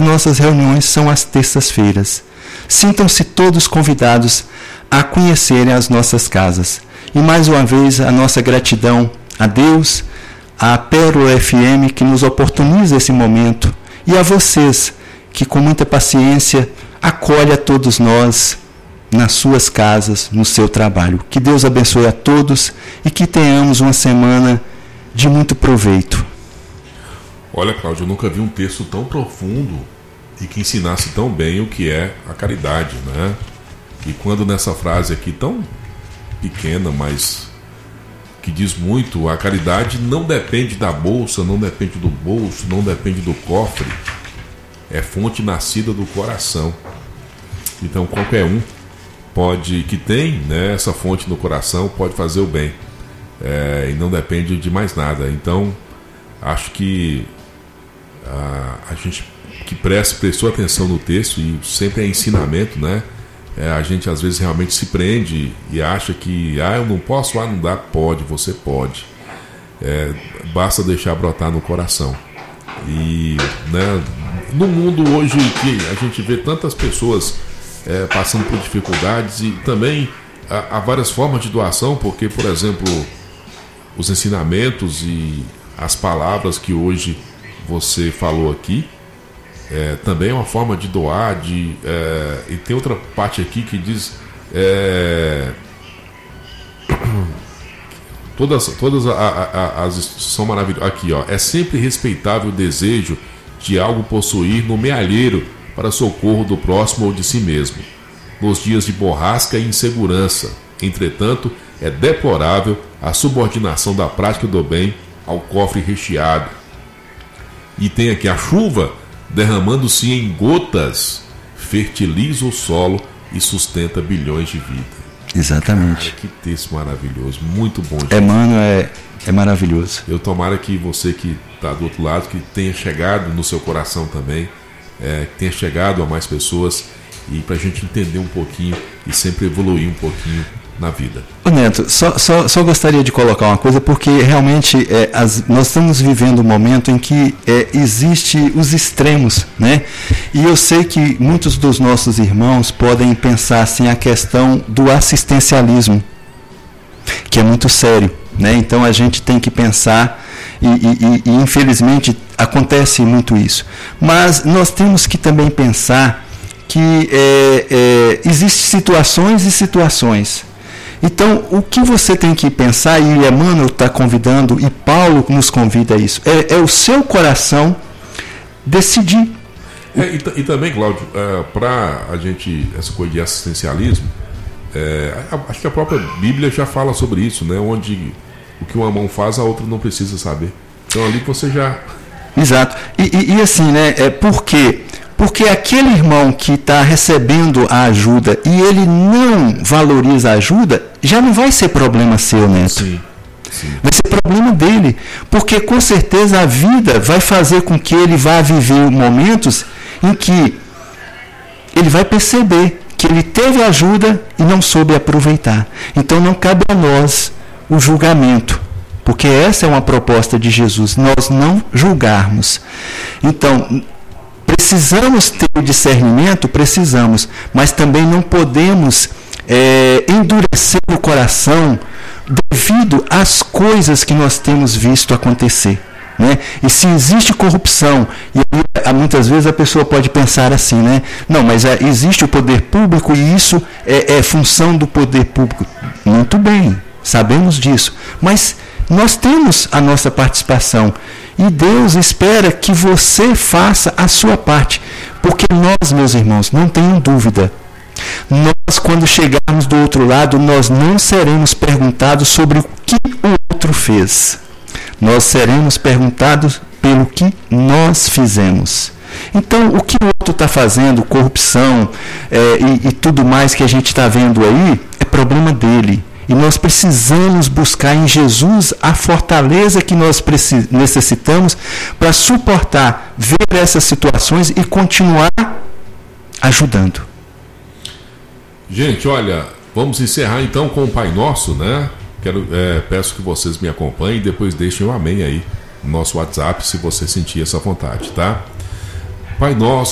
nossas reuniões são às terças-feiras. Sintam-se todos convidados a conhecerem as nossas casas. E mais uma vez a nossa gratidão a Deus, à Pérola FM que nos oportuniza esse momento e a vocês que com muita paciência acolhe a todos nós nas suas casas, no seu trabalho. Que Deus abençoe a todos e que tenhamos uma semana de muito proveito. Olha, Cláudio, eu nunca vi um texto tão profundo e que ensinasse tão bem o que é a caridade, né? E quando nessa frase aqui tão pequena, mas que diz muito, a caridade não depende da bolsa, não depende do bolso, não depende do cofre, é fonte nascida do coração. Então qualquer um pode, que tem, né, essa fonte no coração, pode fazer o bem, e não depende de mais nada. Então acho que a gente que prestou atenção no texto, e sempre é ensinamento, né? A gente às vezes realmente se prende e acha que eu não posso, não dá. Pode, você pode, basta deixar brotar no coração. E, né, no mundo hoje que a gente vê tantas pessoas passando por dificuldades, e também há várias formas de doação, porque, por exemplo, os ensinamentos e as palavras que hoje você falou aqui também é uma forma de doar, e tem outra parte aqui que diz todas as são maravilhosas. Aqui, ó, é sempre respeitável o desejo de algo possuir no mealheiro para socorro do próximo ou de si mesmo, nos dias de borrasca e insegurança. Entretanto, é deplorável a subordinação da prática do bem ao cofre recheado. E tem aqui: a chuva, derramando-se em gotas, fertiliza o solo e sustenta bilhões de vidas. Exatamente. Cara, que texto maravilhoso, muito bom. Emmanuel é maravilhoso. Eu tomara que você que está do outro lado, que tenha chegado no seu coração também, que tenha chegado a mais pessoas, e para a gente entender um pouquinho e sempre evoluir um pouquinho na vida. Ô Neto, só gostaria de colocar uma coisa, porque realmente nós estamos vivendo um momento em que existe os extremos, né? E eu sei que muitos dos nossos irmãos podem pensar assim a questão do assistencialismo, que é muito sério, né? Então a gente tem que pensar, e infelizmente acontece muito isso. Mas nós temos que também pensar que existem situações e situações. Então, o que você tem que pensar, e Emmanuel está convidando, e Paulo nos convida a isso, é o seu coração decidir. E também, Cláudio, para a gente, essa coisa de assistencialismo, acho que a própria Bíblia já fala sobre isso, né? Onde o que uma mão faz, a outra não precisa saber. Então, ali você já... Exato. E assim, né? Por quê? Porque aquele irmão que está recebendo a ajuda e ele não valoriza a ajuda, já não vai ser problema seu, Neto. Sim. Vai ser problema dele. Porque com certeza a vida vai fazer com que ele vá viver momentos em que ele vai perceber que ele teve ajuda e não soube aproveitar. Então não cabe a nós o julgamento. Porque essa é uma proposta de Jesus, nós não julgarmos. Então, precisamos ter o discernimento, precisamos, mas também não podemos endurecer o coração devido às coisas que nós temos visto acontecer, né? E se existe corrupção, e aí, muitas vezes a pessoa pode pensar assim, né? Não, mas existe o poder público e isso é função do poder público. Muito bem, sabemos disso, mas nós temos a nossa participação. E Deus espera que você faça a sua parte. Porque nós, meus irmãos, não tenham dúvida, nós, quando chegarmos do outro lado, nós não seremos perguntados sobre o que o outro fez. Nós seremos perguntados pelo que nós fizemos. Então, o que o outro está fazendo, corrupção e tudo mais que a gente está vendo aí, é problema dele. E nós precisamos buscar em Jesus a fortaleza que nós necessitamos para suportar, ver essas situações e continuar ajudando. Gente, olha, vamos encerrar então com o Pai Nosso, né? Peço que vocês me acompanhem e depois deixem um amém aí no nosso WhatsApp, se você sentir essa vontade, tá? Pai Nosso